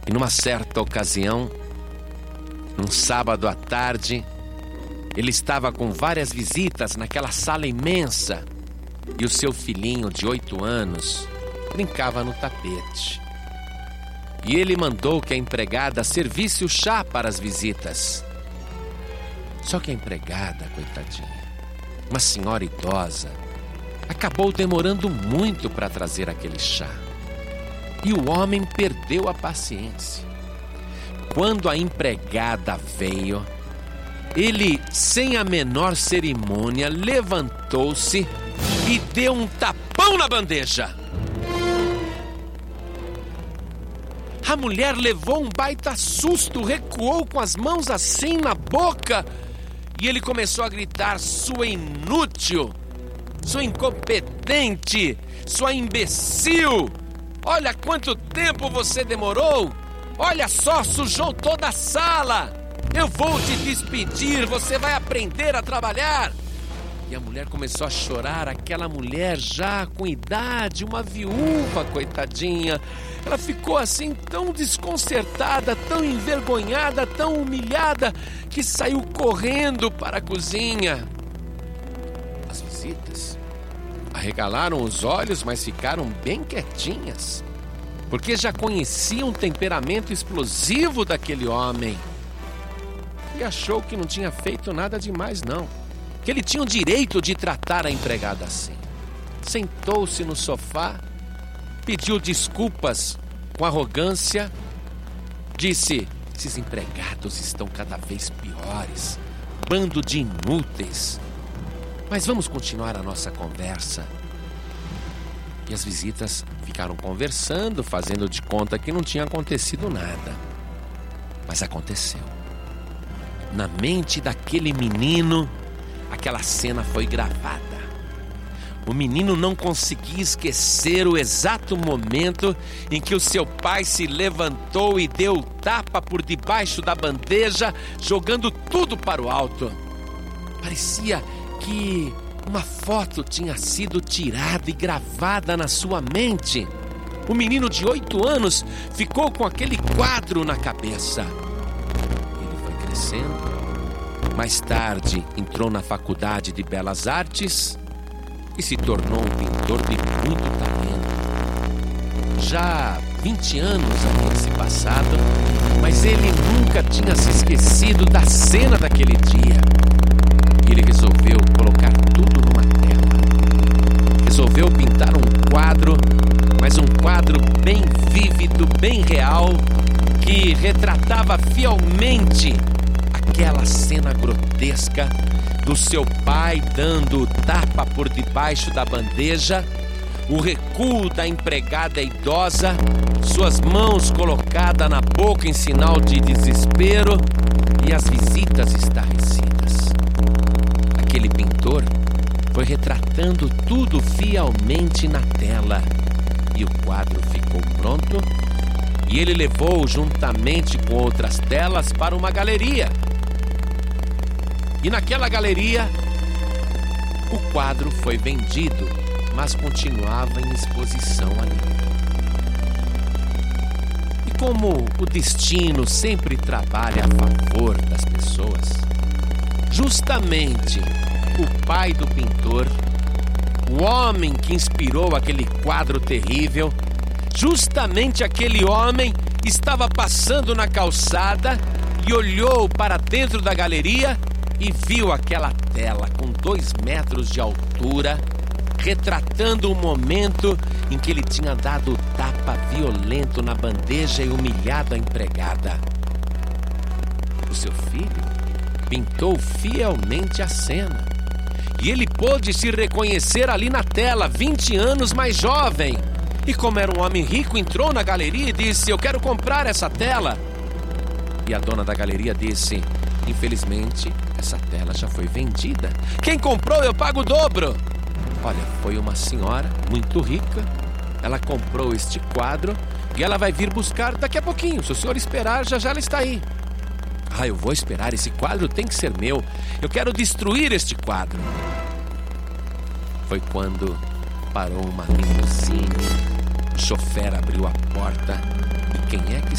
E numa certa ocasião, num sábado à tarde, ele estava com várias visitas naquela sala imensa e o seu filhinho de 8 anos brincava no tapete. E ele mandou que a empregada servisse o chá para as visitas. Só que a empregada, coitadinha, uma senhora idosa, acabou demorando muito para trazer aquele chá. E o homem perdeu a paciência. Quando a empregada veio, ele, sem a menor cerimônia, levantou-se e deu um tapão na bandeja. A mulher levou um baita susto, recuou com as mãos assim na boca e ele começou a gritar: sua inútil, sua incompetente, sua imbecil! Olha quanto tempo você demorou! Olha só, sujou toda a sala! Eu vou te despedir, você vai aprender a trabalhar! E a mulher começou a chorar, aquela mulher já com idade, uma viúva, coitadinha. Ela ficou assim tão desconcertada, tão envergonhada, tão humilhada, que saiu correndo para a cozinha. As visitas arregalaram os olhos, mas ficaram bem quietinhas, porque já conheciam o temperamento explosivo daquele homem. E achou que não tinha feito nada demais, não. Que ele tinha o direito de tratar a empregada assim. Sentou-se no sofá, pediu desculpas com arrogância, disse: esses empregados estão cada vez piores, bando de inúteis. Mas vamos continuar a nossa conversa. E as visitas ficaram conversando, fazendo de conta que não tinha acontecido nada. Mas aconteceu. Na mente daquele menino, aquela cena foi gravada. O menino não conseguia esquecer o exato momento em que o seu pai se levantou e deu tapa por debaixo da bandeja, jogando tudo para o alto. Parecia que uma foto tinha sido tirada e gravada na sua mente. O menino de 8 anos ficou com aquele quadro na cabeça. Ele foi crescendo. Mais tarde, entrou na Faculdade de Belas Artes e se tornou um pintor de muito talento. Já 20 anos haviam se passado, mas ele nunca tinha se esquecido da cena daquele dia. E ele resolveu colocar tudo numa tela. Resolveu pintar um quadro, mas um quadro bem vívido, bem real, que retratava fielmente aquela cena grotesca do seu pai dando tapa por debaixo da bandeja, o recuo da empregada idosa, suas mãos colocadas na boca em sinal de desespero e as visitas estarrecidas. Aquele pintor foi retratando tudo fielmente na tela e o quadro ficou pronto e ele levou juntamente com outras telas para uma galeria. E naquela galeria, o quadro foi vendido, mas continuava em exposição ali. E como o destino sempre trabalha a favor das pessoas, justamente o pai do pintor, o homem que inspirou aquele quadro terrível, justamente aquele homem estava passando na calçada e olhou para dentro da galeria e viu aquela tela com 2 metros de altura, retratando o momento em que ele tinha dado o tapa violento na bandeja e humilhado a empregada. O seu filho pintou fielmente a cena e ele pôde se reconhecer ali na tela, 20 anos mais jovem. E como era um homem rico, entrou na galeria e disse: eu quero comprar essa tela. E a dona da galeria disse: infelizmente, essa tela já foi vendida. Quem comprou, eu pago o dobro. Olha, foi uma senhora muito rica. Ela comprou este quadro e ela vai vir buscar daqui a pouquinho. Se o senhor esperar, já ela está aí. Ah, eu vou esperar, esse quadro tem que ser meu. Eu quero destruir este quadro. Foi quando parou uma limusine. O chofer abriu a porta. E quem é que